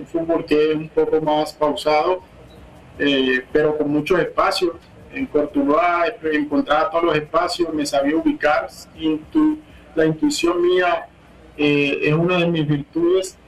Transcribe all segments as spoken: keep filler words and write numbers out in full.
un fútbol que es un poco más pausado, eh, pero con muchos espacios. En Cortuluá encontraba todos los espacios, me sabía ubicar. Intu, la intuición mía eh, es una de mis virtudes.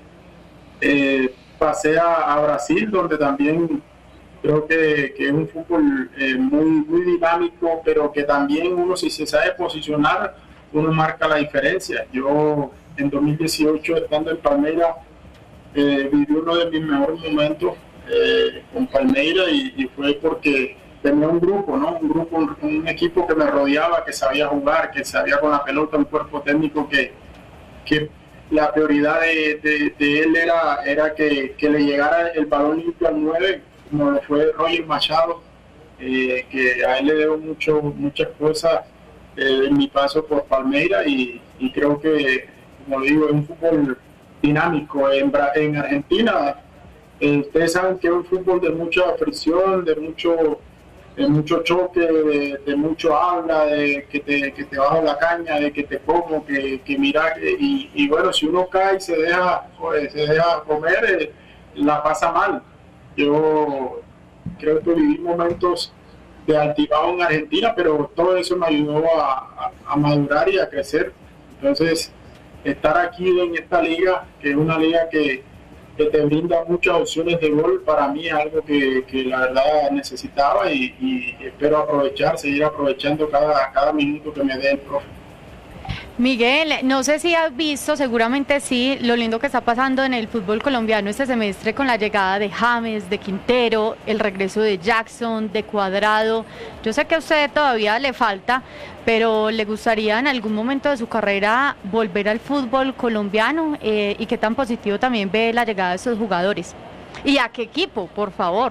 Eh, pasé a, a Brasil, donde también creo que, que es un fútbol eh, muy, muy dinámico, pero que también uno, si se sabe posicionar, uno marca la diferencia. Yo en dos mil dieciocho, estando en Palmeiras, eh, viví uno de mis mejores momentos eh, con Palmeiras, y, y fue porque tenía un grupo, ¿no? Un grupo, un, un equipo que me rodeaba, que sabía jugar, que sabía con la pelota, un cuerpo técnico que, que la prioridad de, de, de él era, era que, que le llegara el balón limpio al nueve, como lo fue Roger Machado, eh, que a él le debo mucho, muchas cosas eh, en mi paso por Palmeiras, y, y creo que, como digo, es un fútbol dinámico. En, en Argentina, eh, ustedes saben que es un fútbol de mucha fricción, de mucho... de mucho choque, de, de mucho habla, de que te, que te bajo la caña, de que te como, que, que mira, y, y bueno, si uno cae y se deja, pues, se deja comer, eh, la pasa mal. Yo creo que viví momentos de altibajo en Argentina, pero todo eso me ayudó a, a, a madurar y a crecer. Entonces, estar aquí en esta liga, que es una liga que que te brinda muchas opciones de gol, para mí es algo que, que la verdad necesitaba, y, y espero aprovechar, seguir aprovechando cada, cada minuto que me dé el profe. Miguel, no sé si has visto, seguramente sí, lo lindo que está pasando en el fútbol colombiano este semestre con la llegada de James, de Quintero, el regreso de Jackson, de Cuadrado. Yo sé que a usted todavía le falta, pero ¿le gustaría en algún momento de su carrera volver al fútbol colombiano? Eh, ¿Y qué tan positivo también ve la llegada de esos jugadores? ¿Y a qué equipo, por favor?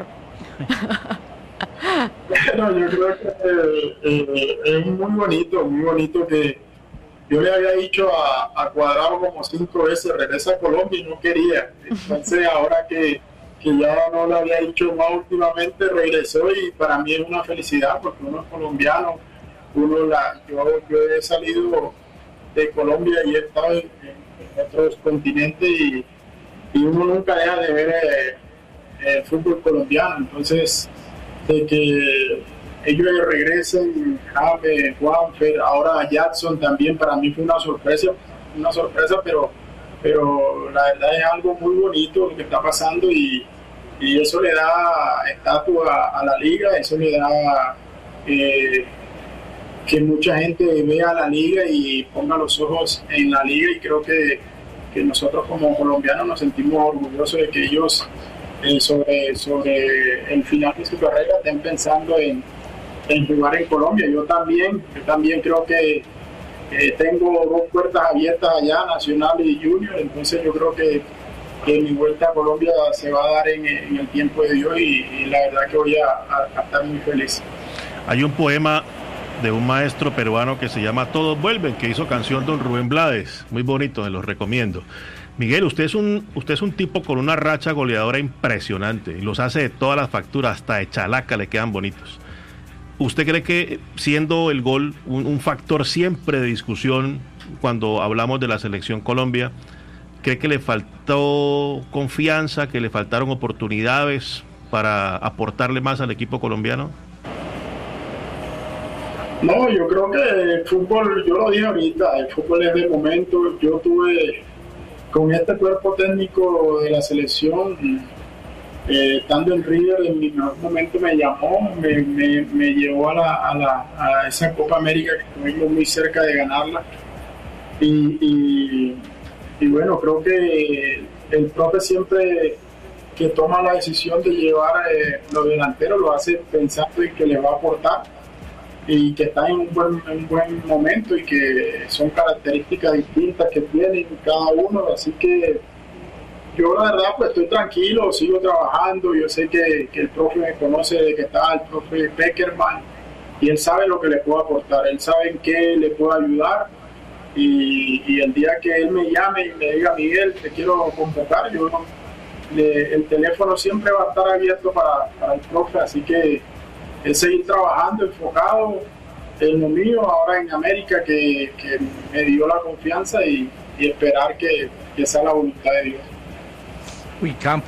Bueno, yo creo que eh, eh, es muy bonito, muy bonito que yo le había dicho a, a Cuadrado como cinco veces, regresa a Colombia, y no quería. Entonces ahora que, que ya no lo había dicho más últimamente, regresó, y para mí es una felicidad, porque uno es colombiano, uno la, yo, yo he salido de Colombia y he estado en, en otros continentes, y, y uno nunca deja de ver eh, el fútbol colombiano. Entonces, de que ellos regresen, James, Juanfer, ahora Jackson también, para mí fue una sorpresa, una sorpresa, pero, pero la verdad es algo muy bonito lo que está pasando, y, y eso le da estatus a, a la liga, eso le da eh, que mucha gente vea la liga y ponga los ojos en la liga, y creo que, que nosotros como colombianos nos sentimos orgullosos de que ellos eh, sobre, sobre el final de su carrera estén pensando en en jugar en Colombia. Yo también, yo también creo que eh, tengo dos puertas abiertas allá, Nacional y Junior, entonces yo creo que, que mi vuelta a Colombia se va a dar en, en el tiempo de Dios, y, y la verdad que voy a, a, a estar muy feliz. Hay un poema de un maestro peruano que se llama Todos Vuelven, que hizo canción don Rubén Blades, muy bonito, se los recomiendo. Miguel, usted es un usted es un tipo con una racha goleadora impresionante, y los hace de todas las facturas, hasta de chalaca le quedan bonitos. ¿Usted cree que, siendo el gol un, un factor siempre de discusión cuando hablamos de la selección Colombia, cree que le faltó confianza, que le faltaron oportunidades para aportarle más al equipo colombiano? No, yo creo que el fútbol, yo lo dije ahorita, el fútbol es de momento. Yo tuve, con este cuerpo técnico de la selección, Eh, estando en River, en mi mejor momento me llamó, me, me, me llevó a, la, a, la, a esa Copa América que estuvimos muy cerca de ganarla, y, y, y bueno, creo que el profe siempre que toma la decisión de llevar eh, los delanteros lo hace pensando en que le va a aportar, y que está en un buen, en un buen momento, y que son características distintas que tienen cada uno, así que yo la verdad pues estoy tranquilo, sigo trabajando. Yo sé que, que el profe me conoce desde que estaba el profe Peckerman, y él sabe lo que le puedo aportar, él sabe en qué le puedo ayudar, y, y el día que él me llame y me diga, Miguel, te quiero convocar, yo le, el teléfono siempre va a estar abierto para, para el profe, así que es seguir trabajando, enfocado en lo mío, ahora en América, que, que me dio la confianza, y, y esperar que, que sea la voluntad de Dios. Uy, Campo.